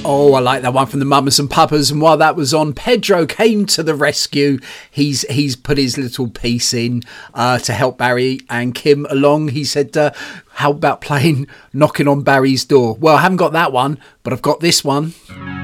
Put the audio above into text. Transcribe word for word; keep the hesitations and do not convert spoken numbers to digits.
Oh, I like that one from the Mamas and Papas. And while that was on, Pedro came to the rescue. He's he's put his little piece in uh, to help Barry and Kim along. He said, uh, how about playing Knocking on Barry's Door? Well, I haven't got that one, but I've got this one.